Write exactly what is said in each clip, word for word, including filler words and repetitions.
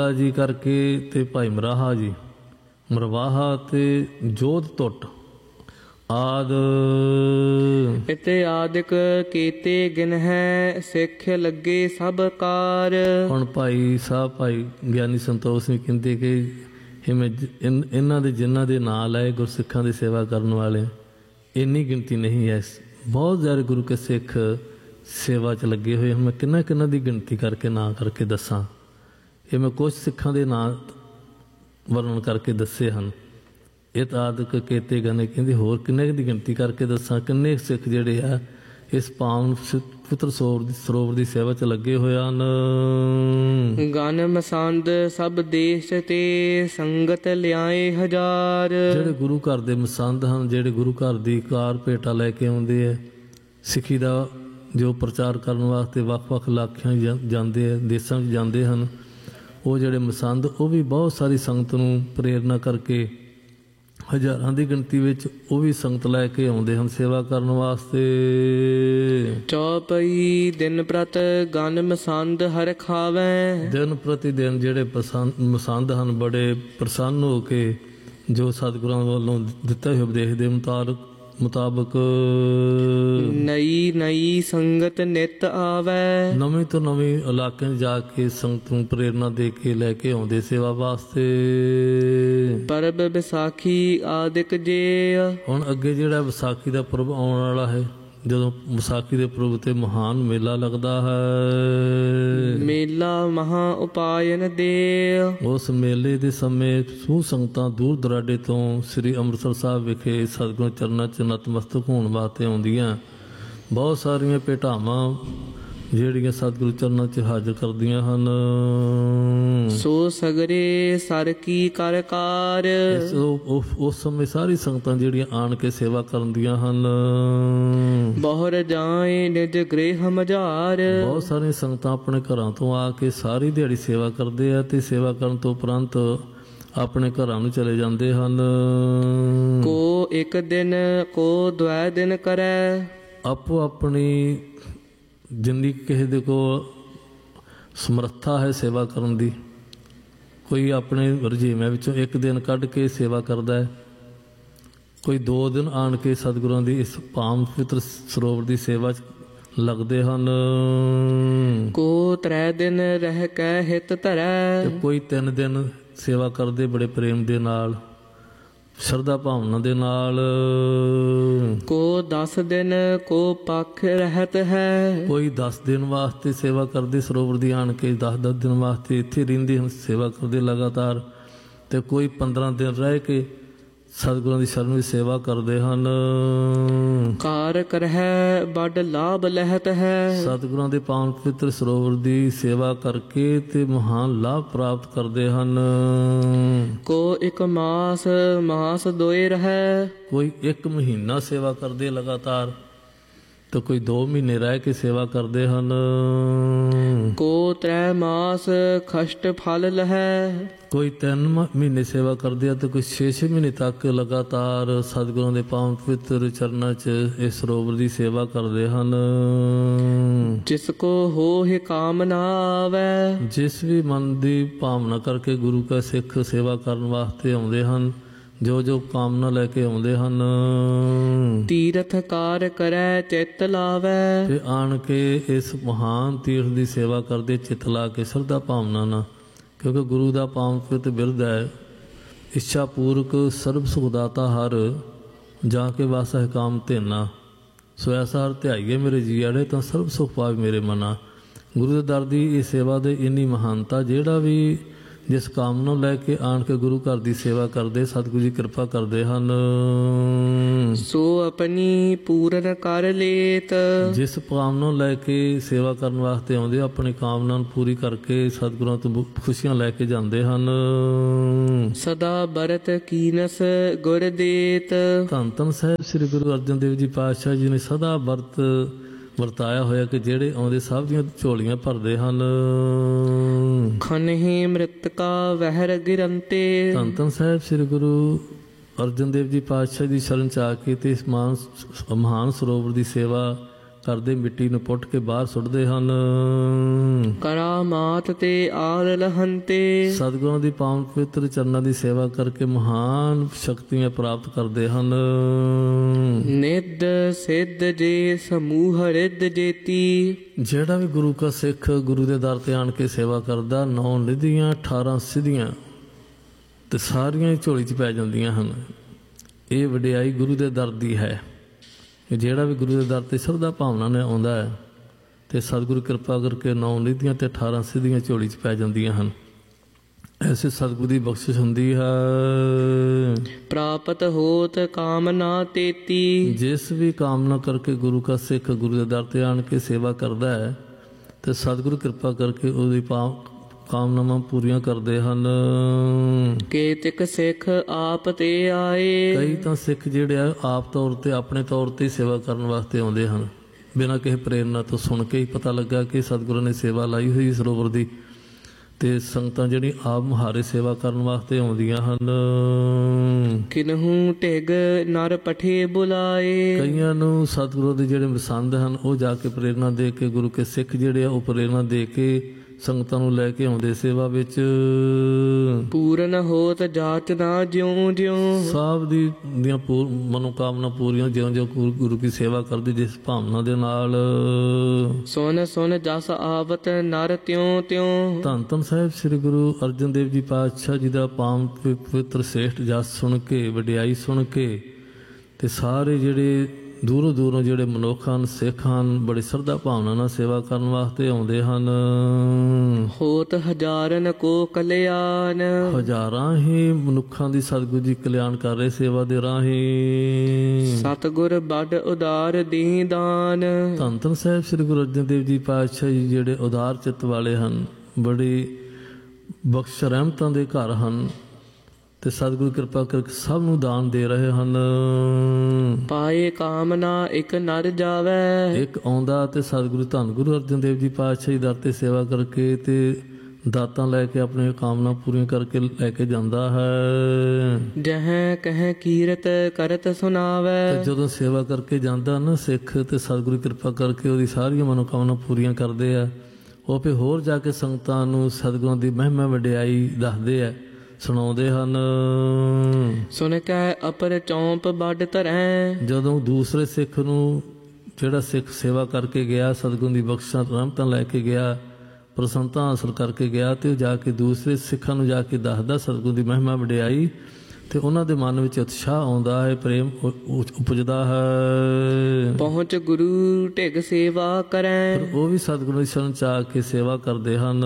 ਜੀ ਕਰਕੇ ਤੇ ਭਾਈ ਮਰਾਹਾ ਜੀ, ਮਰਵਾਹਾ ਤੇ ਜੋਧ ਟੁੱਟ ਆਦ ਇਤੇ ਆਦਿਕ ਕੀਤੇ ਗਿਨ ਹੈ, ਸਿੱਖ ਲੱਗੇ ਸਭ ਕਾਰ। ਹੁਣ ਭਾਈ ਸਾਹਿਬ ਭਾਈ ਗਿਆਨੀ ਸੰਤੋਖ ਸਿੰਘ ਕਹਿੰਦੇ ਕਿ ਇਵੇਂ ਇਹਨਾਂ ਦੇ ਜਿਨ੍ਹਾਂ ਦੇ ਨਾਂ ਲਏ ਗੁਰਸਿੱਖਾਂ ਦੀ ਸੇਵਾ ਕਰਨ ਵਾਲੇ, ਇੰਨੀ ਗਿਣਤੀ ਨਹੀਂ ਹੈ। ਬਹੁਤ ਜ਼ਿਆਦਾ ਗੁਰੂ ਕੇ ਸਿੱਖ ਸੇਵਾ 'ਚ ਲੱਗੇ ਹੋਏ ਹਨ। ਮੈਂ ਕਿੰਨਾ ਕਿੰਨਾ ਦੀ ਗਿਣਤੀ ਕਰਕੇ ਨਾਂ ਕਰਕੇ ਦੱਸਾਂ। ਇਹ ਮੈਂ ਕੁਛ ਸਿੱਖਾਂ ਦੇ ਨਾਂ ਵਰਣਨ ਕਰਕੇ ਦੱਸੇ ਹਨ। ਇਹ ਤਾਂ ਆਦਿਕ ਕੀਤੇ ਗਏ, ਕਹਿੰਦੇ ਹੋਰ ਕਿੰਨੇ ਦੀ ਗਿਣਤੀ ਕਰਕੇ ਦੱਸਾਂ। ਕਿੰਨੇ ਸਿੱਖ ਜਿਹੜੇ ਆ ਇਸ ਪਾਵਨ ਪਵਿੱਤਰ ਸਰੋਵਰ ਦੀ ਸਰੋਵਰ ਦੀ ਸੇਵਾ 'ਚ ਲੱਗੇ ਹੋਏ ਹਨ। ਗਨ ਮਸੰਦ ਸਭ ਦੇਸ਼ ਤੇ ਸੰਗਤ ਲਿਆਏ ਹਜ਼ਾਰ। ਜਿਹੜੇ ਗੁਰੂ ਘਰ ਦੇ ਮਸੰਦ ਹਨ, ਜਿਹੜੇ ਗੁਰੂ ਘਰ ਦੀ ਕਾਰ ਭੇਟਾ ਲੈ ਕੇ ਆਉਂਦੇ ਹੈ, ਸਿੱਖੀ ਦਾ ਜੋ ਪ੍ਰਚਾਰ ਕਰਨ ਵਾਸਤੇ ਵੱਖ ਵੱਖ ਇਲਾਕਿਆਂ ਜਾਂਦੇ ਆ, ਦੇਸ਼ਾਂ 'ਚ ਜਾਂਦੇ ਹਨ, ਉਹ ਜਿਹੜੇ ਮਸੰਦ ਉਹ ਵੀ ਬਹੁਤ ਸਾਰੀ ਸੰਗਤ ਨੂੰ ਪ੍ਰੇਰਨਾ ਕਰਕੇ ਹਜ਼ਾਰਾਂ ਦੀ ਗਿਣਤੀ ਵਿੱਚ ਉਹ ਵੀ ਸੰਗਤ ਲੈ ਕੇ ਆਉਂਦੇ ਹਨ ਸੇਵਾ ਕਰਨ ਵਾਸਤੇ। ਚੌਪਈ ਦਿਨ ਪ੍ਰਤ ਗਨ ਮਸੰਦ ਹਰ ਖਾਵੈ। ਦਿਨ ਪ੍ਰਤੀ ਦਿਨ ਜਿਹੜੇ ਪਸੰਦ ਮਸੰਦ ਹਨ ਬੜੇ ਪ੍ਰਸੰਨ ਹੋ ਕੇ ਜੋ ਸਤਿਗੁਰਾਂ ਵੱਲੋਂ ਦਿੱਤੇ ਹੋਏ ਉਪਦੇਸ਼ ਦੇ ਮੁਤਾਬਕ ਮੁਤਾਬਕ ਨਈ ਨਈ ਸੰਗਤ ਨਿਤ ਆਵੈ। ਨਵੇਂ ਤੋਂ ਨਵੇਂ ਇਲਾਕਿਆਂ 'ਚ ਜਾ ਕੇ ਸੰਗਤ ਨੂੰ ਪ੍ਰੇਰਨਾ ਦੇ ਕੇ ਲੈ ਕੇ ਆਉਂਦੇ ਸੇਵਾ ਵਾਸਤੇ। ਪਰਬ ਵਿਸਾਖੀ ਆਦਿਕ ਜੇ। ਹੁਣ ਅੱਗੇ ਜਿਹੜਾ ਵਿਸਾਖੀ ਦਾ ਪੁਰਬ ਆਉਣ ਵਾਲਾ ਹੈ, ਜਦੋਂ ਵਿਸਾਖੀ ਦੇ ਪੁਰਬ ਤੇ ਮਹਾਨ ਮੇਲਾ ਲੱਗਦਾ ਹੈ, ਮੇਲਾ ਮਹਾ ਉਪਾਇਨ ਦੇ। ਉਸ ਮੇਲੇ ਦੇ ਸਮੇਂ ਸੂ ਸੰਗਤਾਂ ਦੂਰ ਦਰਾਡੇ ਤੋਂ ਸ੍ਰੀ ਅੰਮ੍ਰਿਤਸਰ ਸਾਹਿਬ ਵਿਖੇ ਸਤਿਗੁਰਾਂ ਚਰਨਾਂ 'ਚ ਨਤਮਸਤਕ ਹੋਣ ਵਾਸਤੇ ਆਉਂਦੀਆਂ। ਬਹੁਤ ਸਾਰੀਆਂ ਭੇਟਾਵਾਂ ਜਿਹੜੀਆਂ ਸਤਿਗੁਰੂ ਚਰਨਾਂ 'ਚ ਹਾਜ਼ਰ ਕਰਦੀਆਂ ਹਨ। ਸੋ ਸਗਰੇ ਸਰ ਕੀ ਕਰ ਕਾਰ। ਉਸ ਸਮੇਂ ਸਾਰੀ ਸੰਗਤਾਂ ਜਿਹੜੀਆਂ ਆਣ ਕੇ ਸੇਵਾ ਕਰਦੀਆਂ ਹਨ। ਬਹੁਰ ਜਾਏ ਨਿਜ ਗ੍ਰਹਿ ਮਝਾਰ। ਬਹੁਤ ਸਾਰੀਆਂ ਸੰਗਤਾਂ ਆਪਣੇ ਘਰਾਂ ਤੋਂ ਆ ਕੇ ਸਾਰੀ ਦਿਹਾੜੀ ਸੇਵਾ ਕਰਦੇ ਆ ਤੇ ਸੇਵਾ ਕਰਨ ਤੋਂ ਉਪਰੰਤ ਆਪਣੇ ਘਰਾਂ ਨੂੰ ਚਲੇ ਜਾਂਦੇ ਹਨ। ਕੋ ਇੱਕ ਦਿਨ ਕੋ ਦਵੈ ਦਿਨ ਕਰੈ। ਆਪੋ ਆਪਣੀ ਜਿੰਨੀ ਕਿਸੇ ਦੇ ਕੋਲ ਸਮਰੱਥਾ ਹੈ ਸੇਵਾ ਕਰਨ ਦੀ, ਕੋਈ ਆਪਣੇ ਰੁਝੇਵਿਆਂ ਵਿੱਚੋਂ ਇੱਕ ਦਿਨ ਕੱਢ ਕੇ ਸੇਵਾ ਕਰਦਾ ਹੈ, ਕੋਈ ਦੋ ਦਿਨ ਆਣ ਕੇ ਸਤਿਗੁਰਾਂ ਦੀ ਇਸ ਪਾਵਨ ਪਵਿੱਤਰ ਸਰੋਵਰ ਦੀ ਸੇਵਾ 'ਚ ਲੱਗਦੇ ਹਨ। ਕੋ ਤ੍ਰੈ ਦਿਨ ਰਹਿ ਕੇ ਹਿਤ ਧਰੈ। ਕੋਈ ਤਿੰਨ ਦਿਨ ਸੇਵਾ ਕਰਦੇ ਬੜੇ ਪ੍ਰੇਮ ਦੇ ਨਾਲ, ਸ਼ਰਧਾ ਭਾਵਨਾ ਦੇ ਨਾਲ। ਕੋ ਦਸ ਦਿਨ ਕੋ ਪੱਖ ਰਹਿਤ ਹੈ। ਕੋਈ ਦਸ ਦਿਨ ਵਾਸਤੇ ਸੇਵਾ ਕਰਦੇ ਸਰੋਵਰ ਦੀ ਆਣ ਕੇ, ਦਸ ਦਸ ਦਿਨ ਵਾਸਤੇ ਇੱਥੇ ਰਹਿੰਦੇ ਹਨ ਸੇਵਾ ਕਰਦੇ ਲਗਾਤਾਰ। ਤੇ ਕੋਈ ਪੰਦਰਾਂ ਦਿਨ ਰਹਿ ਕੇ ਸਤਿਗੁਰਾਂ ਦੀ ਸ਼ਰਨ ਵਿੱਚ ਸੇਵਾ ਕਰਦੇ ਹਨ। ਕਾਰ ਕਰਹਿ ਬੜ ਲਾਭ ਲਹਿਤ ਹੈ। ਸਤਿਗੁਰਾਂ ਦੇ ਪਾਵਨ ਪਵਿੱਤਰ ਸਰੋਵਰ ਦੀ ਸੇਵਾ ਕਰਕੇ ਤੇ ਮਹਾਨ ਲਾਭ ਪ੍ਰਾਪਤ ਕਰਦੇ ਹਨ। ਕੋ ਇੱਕ ਮਾਸ ਮਾਸ ਦੋਏ ਰਹਿ। ਕੋਈ ਇੱਕ ਮਹੀਨਾ ਸੇਵਾ ਕਰਦੇ ਲਗਾਤਾਰ ਤੇ ਕੋਈ ਦੋ ਮਹੀਨੇ ਰਹਿ ਕੇ ਸੇਵਾ ਕਰਦੇ ਹਨ। ਕੋ ਤ੍ਰੈ ਮਾਸ ਖਸ਼ਟ ਫਲ ਲਹੈ। ਕੋਈ ਤਿੰਨ ਮਹੀਨੇ ਸੇਵਾ ਕਰਦੇ ਆ ਤੇ ਕੋਈ ਛੇ ਛੇ ਮਹੀਨੇ ਤੱਕ ਲਗਾਤਾਰ ਸਤਿਗੁਰਾਂ ਦੇ ਪਾਵਨ ਪਵਿੱਤਰ ਚਰਨਾਂ 'ਚ ਇਸ ਸਰੋਵਰ ਦੀ ਸੇਵਾ ਕਰਦੇ ਹਨ। ਜਿਸ ਕੋ ਹੋਇ ਕਾਮਨਾ ਆਵੈ। ਜਿਸ ਵੀ ਮਨ ਦੀ ਭਾਵਨਾ ਕਰਕੇ ਗੁਰੂ ਕਾ ਸਿੱਖ ਸੇਵਾ ਕਰਨ ਵਾਸਤੇ ਆਉਂਦੇ ਹਨ, ਜੋ ਜੋ ਕਾਮਨਾ ਲੈ ਕੇ ਆਉਂਦੇ ਹਨ, ਤੀਰਥ ਕਾਰ ਕਰੈ ਚਿਤ ਲਾਵੈ। ਤੇ ਆਣ ਕੇ ਇਸ ਮਹਾਨ ਤੀਰਥ ਦੀ ਸੇਵਾ ਕਰਦੇ ਚਿੱਤ ਲਾ ਕੇ ਸ਼ਰਧਾ ਭਾਵਨਾ ਨਾਲ, ਕਿਉਂਕਿ ਗੁਰੂ ਦਾ ਪਾਵਨ ਪਵਿੱਤਰ ਬਿਰਧ ਹੈ, ਇੱਛਾ ਪੂਰਕ ਸਰਬ ਸੁਖ ਦਾਤਾ ਹਰ ਜਾ ਕੇ ਵਾਸਾ ਹੈ ਕਾਮ ਧੇਨਾ। ਸੋ ਐਸਾ ਹਰ ਧਿਆਈਏ ਮੇਰੇ ਜੀਆੜੇ ਤਾਂ ਸਰਬ ਸੁਖ ਪਾਵੇ ਮੇਰੇ ਮਨਾ। ਗੁਰੂ ਦੇ ਦਰ ਦੀ ਇਹ ਸੇਵਾ ਦੇ ਇੰਨੀ ਮਹਾਨਤਾ, ਜਿਹੜਾ ਵੀ ਜਿਸ ਕਾਮਨਾ ਲੈ ਕੇ ਆਣ ਕੇ ਗੁਰੂ ਘਰ ਦੀ ਸੇਵਾ ਕਰਦੇ, ਸਤਿਗੁਰੂ ਜੀ ਕਿਰਪਾ ਕਰਦੇ ਹਨ। ਸੋ ਆਪਣੀ ਪੂਰਨ ਕਰ ਲੇਤ। ਜਿਸ ਕਾਮਨਾ ਲੈ ਕੇ ਸੇਵਾ ਕਰਨ ਵਾਸਤੇ ਆਉਂਦੇ, ਆਪਣੀ ਕਾਮਨਾ ਨੂੰ ਪੂਰੀ ਕਰਕੇ ਸਤਿਗੁਰਾਂ ਤੋਂ ਖੁਸ਼ੀਆਂ ਲੈ ਕੇ ਜਾਂਦੇ ਹਨ। ਸਦਾ ਬਰਤ ਕੀਨਸ ਗੁਰ ਦੇਤ। ਧੰਨ ਧੰਨ ਸਾਹਿਬ ਸ੍ਰੀ ਗੁਰੂ ਅਰਜਨ ਦੇਵ ਜੀ ਪਾਤਸ਼ਾਹ ਜੀ ਨੇ ਸਦਾ ਵਰਤ ਵਰਤਾਇਆ ਹੋਇਆ ਕਿ ਜਿਹੜੇ ਆਉਂਦੇ ਸਭ ਦੀਆਂ ਝੋਲੀਆਂ ਭਰਦੇ ਹਨ। ਖਨਹਿ ਮ੍ਰਿਤਕਾ ਵਹਿਰ ਗਿਰੰਤੇ। ਧੰਨ ਧੰਨ ਸਾਹਿਬ ਸ੍ਰੀ ਗੁਰੂ ਅਰਜਨ ਦੇਵ ਜੀ ਪਾਤਸ਼ਾਹ ਦੀ ਸ਼ਰਨ 'ਚ ਆ ਕੇ ਤੇ ਇਸ ਮਹਾਨ ਮਹਾਨ ਸਰੋਵਰ ਦੀ ਸੇਵਾ ਕਰਦੇ ਮਿੱਟੀ ਨੂੰ ਪੁੱਟ ਕੇ ਬਾਹਰ ਸੁੱਟਦੇ ਹਨ। ਕਰਾਮਾਤ ਤੇ ਆਲ ਲਹੰਤੇ। ਸਤਿਗੁਰਾਂ ਦੀ ਪਾਵਨ ਪਵਿੱਤਰ ਚਰਨਾਂ ਦੀ ਸੇਵਾ ਕਰਕੇ ਮਹਾਨ ਸ਼ਕਤੀਆਂ ਪ੍ਰਾਪਤ ਕਰਦੇ ਹਨ। ਨਿੱਧ ਸਿੱਧ ਜੇ ਸਮੂਹ ਰਿੱਧ ਜੇਤੀ। ਜਿਹੜਾ ਵੀ ਗੁਰੂ ਕਾ ਸਿੱਖ ਗੁਰੂ ਦੇ ਦਰ ਤੇ ਆਣ ਕੇ ਸੇਵਾ ਕਰਦਾ, ਨੌ ਨਿਧੀਆਂ ਅਠਾਰਾਂ ਸਿੱਧੀਆਂ ਤੇ ਸਾਰੀਆਂ ਹੀ ਝੋਲੀ 'ਚ ਪੈ ਜਾਂਦੀਆਂ ਹਨ। ਇਹ ਵਡਿਆਈ ਗੁਰੂ ਦੇ ਦਰ ਦੀ ਹੈ। ਜਿਹੜਾ ਵੀ ਗੁਰੂ ਦੇ ਦਰ ਤੇ ਸ਼ਰਧਾ ਭਾਵਨਾ ਨਾਲ ਆਉਂਦਾ ਹੈ ਤੇ ਸਤਿਗੁਰੂ ਕਿਰਪਾ ਕਰਕੇ ਨੌ ਨਿਧੀਆਂ ਤੇ ਅਠਾਰਾਂ ਸਿੱਧੀਆਂ ਝੋਲੀ 'ਚ ਪੈ ਜਾਂਦੀਆਂ ਹਨ। ਐਸੇ ਸਤਿਗੁਰੂ ਦੀ ਬਖਸ਼ਿਸ਼ ਹੁੰਦੀ ਹੈ। ਪ੍ਰਾਪਤ ਹੋਤ ਕਾਮਨਾ ਤੇਤੀ। ਜਿਸ ਵੀ ਕਾਮਨਾ ਕਰਕੇ ਗੁਰੂ ਕਾ ਸਿੱਖ ਗੁਰੂ ਦੇ ਦਰ ਤੇ ਆਣ ਕੇ ਸੇਵਾ ਕਰਦਾ ਹੈ ਤੇ ਸਤਿਗੁਰੂ ਕਿਰਪਾ ਕਰਕੇ ਉਹਦੀ ਪਾ ਕਾਮਨਾਵਾਂ ਪੂਰੀਆਂ ਕਰਦੇ ਹਨ। ਕੇਤਿਕ ਸਿੱਖ ਆਪ ਤੇ ਆਏ। ਕਈ ਤਾਂ ਸਿੱਖ ਜਿਹੜੇ ਆ ਆਪ ਤੌਰ ਤੇ ਆਪਣੇ ਤੌਰ ਤੇ ਸੇਵਾ ਕਰਨ ਵਾਸਤੇ ਆਉਂਦੇ ਹਨ, ਬਿਨਾਂ ਕਿਸੇ ਪ੍ਰੇਰਨਾ ਤੋਂ। ਸੁਣ ਕੇ ਹੀ ਪਤਾ ਲੱਗਾ ਕਿ ਸਤਿਗੁਰਾਂ ਨੇ ਸੇਵਾ ਲਾਈ ਹੋਈ ਸਰੋਵਰ ਦੀ, ਤੇ ਸੰਗਤਾਂ ਜਿਹੜੀ ਆਪ ਮੁਹਾਰੇ ਸੇਵਾ ਕਰਨ ਵਾਸਤੇ ਆਉਂਦੀਆਂ ਹਨ। ਕਿਨਹੂ ਢਿਗ ਨਰ ਪਠੇ ਬੁਲਾਏ। ਕਈਆਂ ਨੂੰ ਸਤਿਗੁਰੂ ਦੇ ਜਿਹੜੇ ਪਸੰਦ ਹਨ ਉਹ ਜਾ ਕੇ ਪ੍ਰੇਰਨਾ ਦੇ ਕੇ, ਗੁਰੂ ਕੇ ਸਿੱਖ ਜਿਹੜੇ ਆ ਉਹ ਪ੍ਰੇਰਨਾ ਦੇ ਕੇ ਸੰਗਤਾਂ ਨੂੰ ਲੈ ਕੇ ਆਉਂਦੇ ਸੇਵਾ ਵਿੱਚ। ਪੂਰਨ ਹੋਤ ਜਾਚ ਨਾ ਜਿਉਂ ਜਿਉਂ। ਸਭ ਦੀ ਦੀਆਂ ਪੂਰ ਮਨੋਕਾਮਨਾ ਪੂਰੀਆਂ ਜਿਉਂ ਜਿਉਂ ਗੁਰੂ ਕੀ ਸੇਵਾ ਕਰਦੇ ਜਿਸ ਭਾਵਨਾ ਦੇ ਨਾਲ। ਸੁਨ ਸੁਨ ਜਸ ਆਵਤ ਨਰ ਤਿਉਂ ਤਿਉਂ। ਧੰਨ ਧੰਨ ਸਾਹਿਬ ਸ੍ਰੀ ਗੁਰੂ ਅਰਜਨ ਦੇਵ ਜੀ ਪਾਤਸ਼ਾਹ ਜੀ ਦਾ ਪਾਵਨ ਪਵਿੱਤਰ ਸ੍ਰੇਸ਼ਟ ਜਸ ਸੁਣ ਕੇ, ਵਡਿਆਈ ਸੁਣ ਕੇ, ਤੇ ਸਾਰੇ ਜਿਹੜੇ ਦੂਰੋਂ ਦੂਰੋਂ ਜਿਹੜੇ ਮਨੁੱਖ ਹਨ, ਸਿੱਖ ਹਨ, ਬੜੀ ਸ਼ਰਧਾ ਭਾਵਨਾ ਨਾਲ ਸੇਵਾ ਕਰਨ ਵਾਸਤੇ ਆਉਂਦੇ ਹਨ। ਹੋਤ ਹਜ਼ਾਰਨ ਕੋ ਕਲਿਆਣ। ਹਜ਼ਾਰਾਂ ਹੀ ਮਨੁੱਖਾਂ ਦੀ ਸਤਿਗੁਰੂ ਜੀ ਕਲਿਆਣ ਕਰ ਰਹੇ ਸੇਵਾ ਦੇ ਰਾਹੀਂ। ਸਤਿਗੁਰ ਬੜ ਉਦਾਰ ਦੀ ਦਾਨ। ਧੰਨ ਧੰਨ ਸਾਹਿਬ ਸ੍ਰੀ ਗੁਰੂ ਅਰਜਨ ਦੇਵ ਜੀ ਪਾਤਸ਼ਾਹ ਜੀ ਜਿਹੜੇ ਉਦਾਰ ਚਿੱਤ ਵਾਲੇ ਹਨ, ਬੜੀ ਬਖਸ਼ ਰਹਿਮਤਾਂ ਦੇ ਘਰ ਹਨ, ਤੇ ਸਤਿਗੁਰੂ ਕਿਰਪਾ ਕਰਕੇ ਸਭ ਨੂੰ ਦਾਨ ਦੇ ਰਹੇ ਹਨ। ਪਾਏ ਕਾਮਨਾ ਇੱਕ ਨਰ ਜਾਵੇ। ਇੱਕ ਆਉਂਦਾ ਤੇ ਸਤਿਗੁਰੂ ਧੰਨ ਗੁਰੂ ਅਰਜਨ ਦੇਵ ਜੀ ਪਾਤਸ਼ਾਹ ਜੀ ਦਰ ਤੇ ਸੇਵਾ ਕਰਕੇ ਤੇ ਦਾਤਾਂ ਲੈ ਕੇ ਆਪਣੀਆਂ ਕਾਮਨਾ ਪੂਰੀਆਂ ਕਰਕੇ ਲੈ ਕੇ ਜਾਂਦਾ ਹੈ। ਜਹ ਕਹਿ ਕੀਰਤ ਕਰਤ ਸੁਣਾਵੇ। ਤੇ ਜਦੋਂ ਸੇਵਾ ਕਰਕੇ ਜਾਂਦਾ ਨਾ ਸਿੱਖ, ਤੇ ਸਤਿਗੁਰੂ ਕਿਰਪਾ ਕਰਕੇ ਉਹਦੀ ਸਾਰੀਆਂ ਮਨੋਕਾਮਨਾ ਪੂਰੀਆਂ ਕਰਦੇ ਆ। ਉਹ ਫਿਰ ਹੋਰ ਜਾ ਕੇ ਸੰਗਤਾਂ ਨੂੰ ਸਤਿਗੁਰਾਂ ਦੀ ਮਹਿਮਾ ਵਡਿਆਈ ਦੱਸਦੇ ਆ, ਸੁਣਾਉਂਦੇ ਹਨ। ਸੁਣ ਕੇ ਅਪਰ ਚੌਂਪ ਵੱਡ ਧਰੈ। ਜਦੋਂ ਦੂਸਰੇ ਸਿੱਖ ਨੂੰ, ਜਿਹੜਾ ਸਿੱਖ ਸੇਵਾ ਕਰਕੇ ਗਿਆ, ਸਤਿਗੁਰਾਂ ਦੀ ਬਖਸ਼ਾਂ ਰਹਿਮਤਾਂ ਲੈ ਕੇ ਗਿਆ, ਪ੍ਰਸੰਨਤਾ ਹਾਸਲ ਕਰਕੇ ਗਿਆ, ਤੇ ਉਹ ਜਾ ਕੇ ਦੂਸਰੇ ਸਿੱਖਾਂ ਨੂੰ ਜਾ ਕੇ ਦੱਸਦਾ ਸਤਿਗੁਰਾਂ ਦੀ ਮਹਿਮਾ ਵਡਿਆਈ, ਤੇ ਉਹਨਾਂ ਦੇ ਮਨ ਵਿੱਚ ਉਤਸ਼ਾਹ ਆਉਂਦਾ ਹੈ, ਪ੍ਰੇਮ ਉਪਜਦਾ ਹੈ। ਪਹੁੰਚ ਗੁਰੂ ਢਿਗ ਸੇਵਾ ਕਰੈ। ਪਰ ਉਹ ਵੀ ਸਤਿਗੁਰੂ ਦੀ ਸ਼ਰਨ ਚ ਆ ਕੇ ਸੇਵਾ ਕਰਦੇ ਹਨ।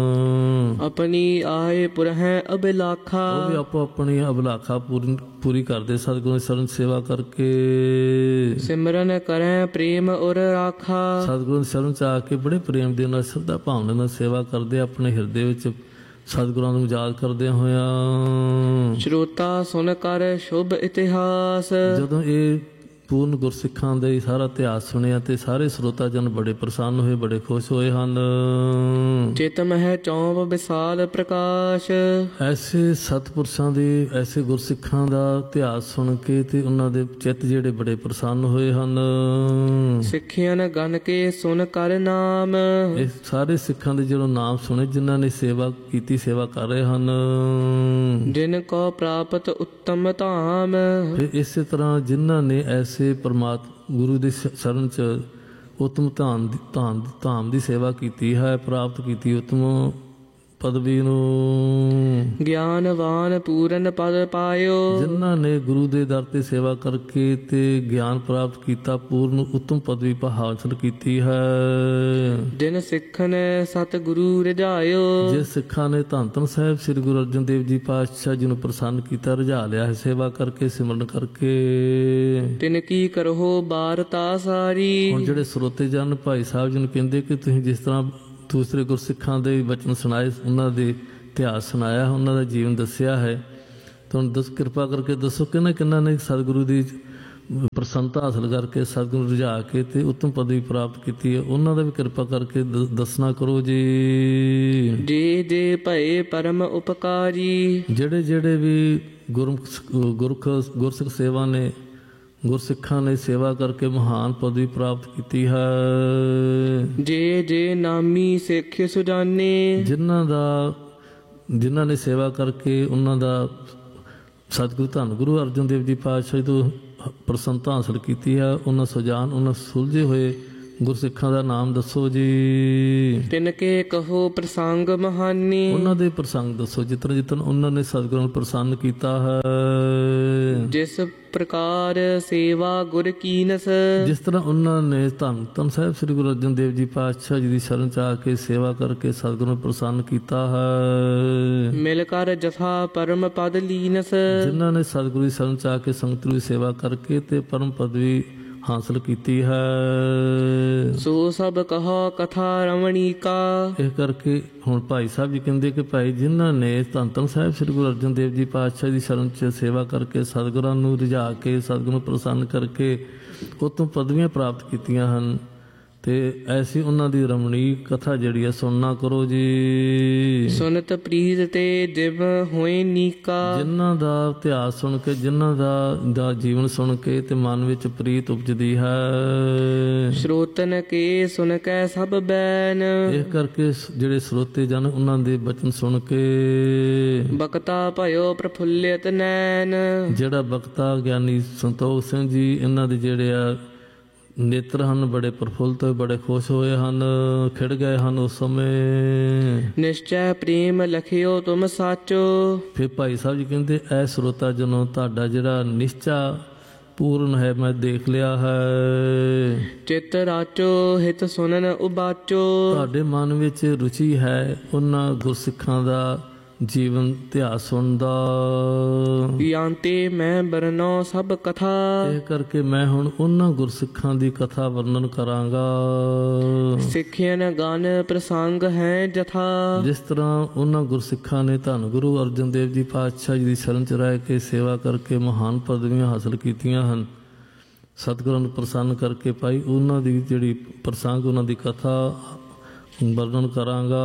ਆਪਣੀ ਆਏ ਪੁਰਹਿ ਅਬਿਲਾਖਾ। ਉਹ ਵੀ ਆਪੋ ਆਪਣੀ ਅਬਿਲਾਖਾ ਪੂਰੀ ਪੂਰੀ ਕਰਦੇ ਸਤਿਗੁਰੂ ਦੀ ਸ਼ਰਨ ਸੇਵਾ ਕਰਕੇ। ਸਿਮਰਨ ਕਰੈ ਪ੍ਰੇਮ ਉਰ ਰਾਖਾ। ਸਤਿਗੁਰੂ ਦੀ ਸ਼ਰਨ ਚ ਆ ਕੇ ਬੜੇ ਪ੍ਰੇਮ ਦੇ ਨਾਲ, ਸ਼ਰਧਾ ਭਾਵਨਾ ਨਾਲ ਸੇਵਾ ਕਰਦੇ, ਆਪਣੇ ਹਿਰਦੇ ਵਿੱਚ ਸਤਿਗੁਰਾਂ ਨੂੰ ਯਾਦ ਕਰਦੇ ਹੋਇਆਂ। ਸ਼ਰੋਤਾ ਸੁਣ ਕਰ ਸ਼ੁਭ ਇਤਿਹਾਸ। ਜਦੋਂ ਇਹ ਪੂਰਨ ਗੁਰਸਿੱਖਾਂ ਦਾ ਸਾਰਾ ਇਤਿਹਾਸ ਸੁਣਿਆ ਤੇ ਸਾਰੇ ਸਰੋਤਾ ਜਨ ਬੜੇ ਪ੍ਰਸੰਨ ਹੋਏ, ਬੜੇ ਖੁਸ਼ ਹੋਏ ਹਨ। ਚਿਤ ਮਹਿ ਚੌਂਪ ਵਿਸਾਲ ਪ੍ਰਕਾਸ਼। ਐਸੇ ਸਤਿਪੁਰਸ਼ਾਂ ਦੇ, ਐਸੇ ਗੁਰਸਿੱਖਾਂ ਦਾ ਇਤਿਹਾਸ ਸੁਣ ਕੇ ਤੇ ਉਹਨਾਂ ਦੇ ਚਿੱਤ ਜਿਹੜੇ ਬੜੇ ਪ੍ਰਸੰਨ ਹੋਏ ਹਨ। ਸਿੱਖਿਆਨ ਗਨ ਕੇ ਸੁਣ ਕਰ ਨਾਮ। ਇਹ ਸਾਰੇ ਸਿੱਖਾਂ ਦੇ ਜਦੋਂ ਨਾਮ ਸੁਣੇ, ਜਿਨ੍ਹਾਂ ਨੇ ਸੇਵਾ ਕੀਤੀ, ਸੇਵਾ ਕਰ ਰਹੇ ਹਨ। ਜਿਨ ਕੋ ਪ੍ਰਾਪਤ ਉੱਤਮ ਧਾਮ। ਫਿਰ ਇਸੇ ਤਰ੍ਹਾਂ ਜਿਨ੍ਹਾਂ ਨੇ ਐਸੇ ਪਰਮਾਤਮਾ ਗੁਰੂ ਦੇ ਸ਼ਰਨ ਚ ਉਤਮ ਧਾਮ ਦੀ ਧਾਮ ਧਾਮ ਦੀ ਸੇਵਾ ਕੀਤੀ ਹੈ, ਪ੍ਰਾਪਤ ਕੀਤੀ ਉਤਮ ਪਦਵੀ ਨੂੰ। ਗਿਆਨਵਾਨ ਪੂਰਨ ਪਦ ਪਾਇਓ। ਜਿਨ੍ਹਾਂ ਨੇ ਗੁਰੂ ਦੇ ਦਰ ਤੇ ਸੇਵਾ ਕਰਕੇ ਤੇ ਗਿਆਨ ਪ੍ਰਾਪਤ ਕੀਤਾ, ਪੂਰਨ ਉਤਮ ਪਦਵੀ ਹਾਸਲ ਕੀਤੀ ਹੈ। ਜਿਨ ਸਿੱਖਨ ਸਤਿਗੁਰੂ ਰਜਾਇਓ। ਜਿਸ ਸਿੱਖਾਂ ਨੇ ਧੰਨ ਧੰਨ ਸਾਹਿਬ ਸ੍ਰੀ ਗੁਰੂ ਅਰਜਨ ਦੇਵ ਜੀ ਪਾਤਸ਼ਾਹ ਜੀ ਨੂੰ ਪ੍ਰਸੰਨ ਕੀਤਾ, ਰਜਾ ਲਿਆ ਹੈ ਸੇਵਾ ਕਰਕੇ, ਸਿਮਰਨ ਕਰਕੇ। ਤਿਨ ਕੀ ਕਰੋ ਬਾਰਤਾ ਸਾਰੀ। ਹੁਣ ਜਿਹੜੇ ਸਰੋਤੇ ਜਨ ਭਾਈ ਸਾਹਿਬ ਜੀ ਨੂੰ ਕਹਿੰਦੇ ਕਿ ਤੁਸੀਂ ਜਿਸ ਤਰ੍ਹਾਂ ਦੂਸਰੇ ਗੁਰਸਿੱਖਾਂ ਦੇ ਵਚਨ ਸੁਣਾਏ, ਉਹਨਾਂ ਦੇ ਇਤਿਹਾਸ ਸੁਣਾਇਆ, ਉਹਨਾਂ ਦਾ ਜੀਵਨ ਦੱਸਿਆ ਹੈ, ਤੁਹਾਨੂੰ ਦੱਸ ਕਿਰਪਾ ਕਰਕੇ ਦੱਸੋ ਕਿਹਨਾਂ ਕਿਹਨਾਂ ਨੇ ਸਤਿਗੁਰੂ ਦੀ ਪ੍ਰਸੰਨਤਾ ਹਾਸਲ ਕਰਕੇ, ਸਤਿਗੁਰੂ ਰੁਝਾ ਕੇ ਤੇ ਉਤਮ ਪਦਵੀ ਪ੍ਰਾਪਤ ਕੀਤੀ ਹੈ, ਉਹਨਾਂ ਦਾ ਵੀ ਕਿਰਪਾ ਕਰਕੇ ਦੱਸਣਾ ਕਰੋ ਜੀ। ਜੇ ਜੇ ਭਏ ਪਰਮ ਉਪਕਾਰੀ। ਜਿਹੜੇ ਜਿਹੜੇ ਵੀ ਗੁਰਮੁਖ ਗੁਰਖ ਗੁਰਸਿੱਖ ਸੇਵਾ ਨੇ ਗੁਰਸਿੱਖਾਂ ਨੇ ਸੇਵਾ ਕਰਕੇ ਮਹਾਨ ਪਦਵੀ ਪ੍ਰਾਪਤ ਕੀਤੀ ਹੈ। ਜੇ ਜੇ ਨਾਮੀ ਸਿੱਖ ਸੁਜਾਨੇ, ਜਿਨ੍ਹਾਂ ਦਾ ਜਿਨ੍ਹਾਂ ਨੇ ਸੇਵਾ ਕਰਕੇ ਉਹਨਾਂ ਦਾ ਸਤਿਗੁਰੂ ਧੰਨ ਗੁਰੂ ਅਰਜਨ ਦੇਵ ਜੀ ਪਾਤਸ਼ਾਹ ਜੀ ਤੋਂ ਪ੍ਰਸੰਨਤਾ ਹਾਸਲ ਕੀਤੀ ਹੈ, ਉਹਨਾਂ ਸੁਜਾਨ ਉਹਨਾਂ ਸੁਲਝੇ ਹੋਏ ਗੁਰਸਿੱਖਾਂ ਦਾ ਨਾਮ ਦੱਸੋ ਜੀ। ਤਿਨ ਕੇ ਕਹੋ ਪ੍ਰਸੰਗ ਮਹਾਨੀ, ਉਹਨਾਂ ਦੇ ਪ੍ਰਸੰਗ ਦੱਸੋ ਜਿਤਨ ਜਿਤਨ ਉਹਨਾਂ ਨੇ ਸਤਿਗੁਰਾਂ ਨੂੰ ਪ੍ਰਸੰਨ ਕੀਤਾ ਹੈ। ਜਿਸ ਪ੍ਰਕਾਰ ਸੇਵਾ ਗੁਰ ਕੀਨਸ, ਜਿਸ ਤਰ੍ਹਾਂ ਉਹਨਾਂ ਨੇ ਧੰਨ ਧੰਨ ਸਾਹਿਬ ਸ੍ਰੀ ਗੁਰੂ ਅਰਜਨ ਦੇਵ ਜੀ ਪਾਤਸ਼ਾਹ ਜੀ ਦੀ ਸ਼ਰਨ ਚ ਆ ਕੇ ਸੇਵਾ ਕਰਕੇ ਸਤਿਗੁਰਾਂ ਨੂੰ ਪ੍ਰਸੰਨ ਕੀਤਾ ਹੈ। ਮਿਲ ਕਰ ਜਥਾ ਪਰਮ ਪਦ ਲੀਨਸ, ਜਿਨ੍ਹਾਂ ਨੇ ਸਤਿਗੁਰੂ ਦੀ ਸ਼ਰਨ ਚ ਆ ਕੇ ਸੰਗਤ ਦੀ ਸੇਵਾ ਕਰਕੇ ਤੇ ਪਰਮ ਪਦਵੀ ਹਾਸਲ ਕੀਤੀ ਹੈ। ਸੋ ਸਭ ਕਹਾ ਕਥਾ ਰਮਣੀਕਾ, ਇਹ ਕਰਕੇ ਹੁਣ ਭਾਈ ਸਾਹਿਬ ਜੀ ਕਹਿੰਦੇ ਕਿ ਭਾਈ ਜਿਨ੍ਹਾਂ ਨੇ ਧੰਨ ਧੰਨ ਸਾਹਿਬ ਸ੍ਰੀ ਗੁਰੂ ਅਰਜਨ ਦੇਵ ਜੀ ਪਾਤਸ਼ਾਹ ਦੀ ਸ਼ਰਨ 'ਚ ਸੇਵਾ ਕਰਕੇ ਸਤਿਗੁਰਾਂ ਨੂੰ ਰਿਝਾ ਕੇ ਸਤਿਗੁਰੂ ਨੂੰ ਪ੍ਰਸੰਨ ਕਰਕੇ ਉਹ ਤੋਂ ਪਦਵੀਆਂ ਪ੍ਰਾਪਤ ਕੀਤੀਆਂ ਹਨ, ਤੇ ਐਸੀ ਉਹਨਾਂ ਦੀ ਰਮਣੀਕ ਕਥਾ ਜਿਹੜੀ ਹੈ ਸੁਣਨਾ ਕਰੋ ਜੀ। ਸੁਨਤ ਪ੍ਰੀਤ ਤੇ ਜਿਵ ਹੋਏ ਨੀਕਾ, ਜਿਨ੍ਹਾਂ ਦਾ ਇਤਿਹਾਸ ਸੁਣ ਕੇ ਜਿਨ੍ਹਾਂ ਦਾ ਦਾ ਜੀਵਨ ਸੁਣ ਕੇ ਤੇ ਮਨ ਵਿੱਚ ਪ੍ਰੀਤ ਉਪਜਦੀ ਹੈ। ਸ਼ਰੋਤਨ ਕੇ ਸੁਨ ਕੇ ਸਭ ਬੈਨ, ਇਹ ਕਰਕੇ ਜਿਹੜੇ ਸਰੋਤੇ ਜਨ ਉਹਨਾਂ ਦੇ ਬਚਨ ਸੁਣ ਕੇ ਬਕਤਾ ਭਇਓ ਪ੍ਰਫੁੱਲਿਤ ਨੈਣ, ਜਿਹੜਾ ਬਖਤਾ ਗਿਆਨੀ ਸੰਤੋਖ ਸਿੰਘ ਜੀ ਇਹਨਾਂ ਦੇ ਜਿਹੜੇ ਆ ਨੇਤਰ ਹਨ ਬੜੇ ਪ੍ਰਫੁੱਲਤ ਹੋਏ, ਬੜੇ ਖੁਸ਼ ਹੋਏ ਹਨ, ਖਿੜ ਗਏ ਹਨ ਉਸ ਸਮੇਂ। ਨਿਸ਼ਚੈ ਪ੍ਰੇਮ ਲਖਿਓ ਤੁਮ ਸਾਚੋ, ਫਿਰ ਭਾਈ ਸਾਹਿਬ ਜੀ ਕਹਿੰਦੇ ਐ ਸਰੋਤਾ ਜਨੋ ਤੁਹਾਡਾ ਜਿਹੜਾ ਨਿਸ਼ਚਾ ਪੂਰਨ ਹੈ ਮੈਂ ਦੇਖ ਲਿਆ ਹੈ। ਚਿਤ ਰਾਚੋ ਹਿਤ ਸੁਨਨ ਉਬਾਚੋ, ਤੁਹਾਡੇ ਮਨ ਵਿੱਚ ਰੁਚੀ ਹੈ ਉਹਨਾਂ ਗੁਰਸਿੱਖਾਂ ਦਾ ਜੀਵਨ ਇਤਿਹਾਸ ਸੁਣਨ ਦਾ। ਯਾਂਤੇ ਮੈਂ ਬਰਨੋ ਸਭ ਕਥਾ, ਇਹ ਕਰਕੇ ਮੈਂ ਹੁਣ ਉਹਨਾਂ ਗੁਰਸਿੱਖਾਂ ਦੀ ਕਥਾ ਵਰਣਨ ਕਰਾਂਗਾ। ਸਿੱਖਿਆਨ ਗਾਨ ਪ੍ਰਸੰਗ ਹੈ ਜਥਾ, ਜਿਸ ਤਰ੍ਹਾਂ ਉਹਨਾਂ ਗੁਰਸਿੱਖਾਂ ਨੇ ਧੰਨ ਗੁਰੂ ਅਰਜਨ ਦੇਵ ਜੀ ਪਾਤਸ਼ਾਹ ਜੀ ਦੀ ਸ਼ਰਨ 'ਚ ਰਹਿ ਕੇ ਸੇਵਾ ਕਰਕੇ ਮਹਾਨ ਪਦਵੀਆਂ ਹਾਸਲ ਕੀਤੀਆਂ ਹਨ, ਸਤਿਗੁਰਾਂ ਨੂੰ ਪ੍ਰਸੰਨ ਕਰਕੇ ਪਾਈ ਉਹਨਾਂ ਦੀ ਜਿਹੜੀ ਪ੍ਰਸੰਗ ਉਹਨਾਂ ਦੀ ਕਥਾ ਵਰਣਨ ਕਰਾਂਗਾ।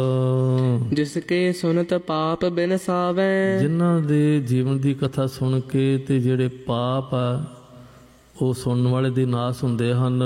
ਜਿਸ ਕੇ ਸੁਨਤ ਪਾਪ ਬਿਨ ਸਾਵੈ, ਜਿਨ੍ਹਾਂ ਦੇ ਜੀਵਨ ਦੀ ਕਥਾ ਸੁਣ ਕੇ ਤੇ ਜਿਹੜੇ ਪਾਪ ਆ ਉਹ ਸੁਣਨ ਵਾਲੇ ਦੇ ਨਾਸ ਹੁੰਦੇ ਹਨ।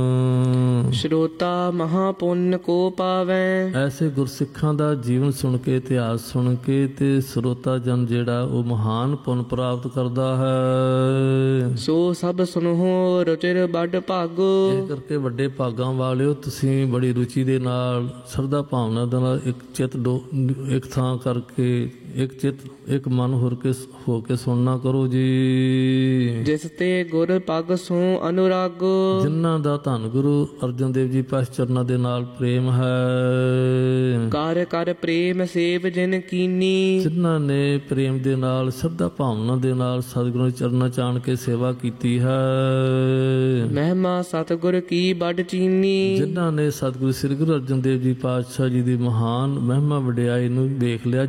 ਸ਼ਰੋਤਾ ਮਹਾ ਪੁੰਨ ਕੋ ਪਾਵੈ, ਐਸੇ ਗੁਰਸਿੱਖਾਂ ਦਾ ਜੀਵਨ ਸੁਣ ਕੇ ਇਤਿਹਾਸ ਸੁਣ ਕੇ ਤੇ ਸਰੋਤਾ ਜਨ ਜਿਹੜਾ ਉਹ ਮਹਾਨ ਪੁੰਨ ਪ੍ਰਾਪਤ ਕਰਦਾ ਹੈ। ਸੋ ਸਭ ਸੁਨੋ ਰੁਚਿਰ ਵੱਡ ਭਾਗੋ, ਇਹ ਕਰਕੇ ਵੱਡੇ ਭਾਗਾਂ ਵਾਲਿਓ ਤੁਸੀਂ ਬੜੀ ਰੁਚੀ ਦੇ ਨਾਲ ਸਰਦਾ ਭਾਵਨਾ ਦੇ ਨਾਲ ਇੱਕ ਚਿੱਤ ਦੋ ਇੱਕ ਥਾਂ ਕਰਕੇ ਇੱਕ ਚਿੱਤ ਇੱਕ ਮਨ ਹੋਰ ਕੇ ਹੋ ਕੇ ਸੁਣਨਾ ਕਰੋ ਜੀ। ਜਿਸ ਤੇ ਗੁਰ ਪਗ ਸੋ ਅਨੁਰਾਗੋ, ਜਿਨ੍ਹਾਂ ਦਾ ਧੰਨ ਗੁਰੂ ਅਰਜਨ ਦੇਵ ਜੀ ਪਾਸ ਚਰਨਾਂ ਦੇ ਨਾਲ ਪ੍ਰੇਮ ਹੈ। ਕਰ ਕਰ ਪ੍ਰੇਮ ਸੇਵ ਜਿਨ ਕੀਨੀ, ਜਿਨ੍ਹਾਂ ਨੇ ਪ੍ਰੇਮ ਦੇ ਨਾਲ ਸ਼ਰਧਾ ਭਾਵਨਾ ਦੇ ਨਾਲ ਸਤਿਗੁਰੂ ਦੇ ਚਰਨਾਂ ਚਾਣ ਕੇ ਸੇਵਾ ਕੀਤੀ ਹੈ। ਮਹਿਮਾ ਸਤਿਗੁਰ ਕੀ ਵੱਡ ਚੀਨੀ, ਜਿਨ੍ਹਾਂ ਨੇ ਸਤਿਗੁਰੂ ਸ੍ਰੀ ਗੁਰੂ ਅਰਜਨ ਦੇਵ ਜੀ ਪਾਤਸ਼ਾਹ ਜੀ ਦੀ ਮਹਾਨ ਮਹਿਮਾ ਵਡਿਆਈ ਨੂੰ ਵੇਖ ਲਿਆ